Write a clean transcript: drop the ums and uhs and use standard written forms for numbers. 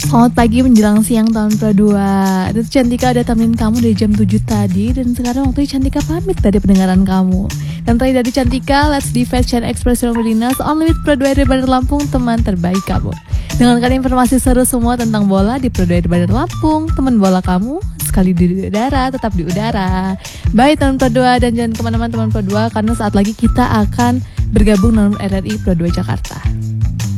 Selamat pagi menjelang siang tahun Pro 2. Itu Cantika udah temenin kamu dari jam 7 tadi. Dan sekarang waktunya Cantika pamit dari pendengaran kamu. Dan tadi dari Cantika, let's defense Channel Expression Medinas Only with Pro 2 dari Bandar Lampung, teman terbaik kamu. Dengarkan informasi seru semua tentang bola di Pro 2 dari Bandar Lampung. Teman bola kamu, sekali di udara, tetap di udara. Bye teman Pro 2, dan jangan kemana-mana teman Pro 2, karena saat lagi kita akan bergabung dengan RRI Pro 2 Jakarta.